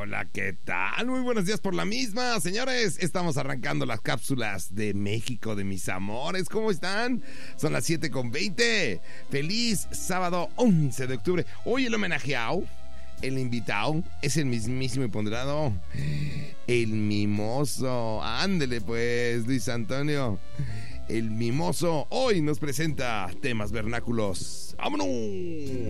Hola, ¿qué tal? Muy buenos días por la misma, señores. Estamos arrancando las cápsulas de México de mis amores. ¿Cómo están? Son las 7:20. Feliz sábado 11 de octubre. Hoy el homenajeado, el invitado, es el mismísimo y ponderado, el mimoso. Ándele pues, Luis Antonio. El mimoso hoy nos presenta temas vernáculos. ¡Vámonos!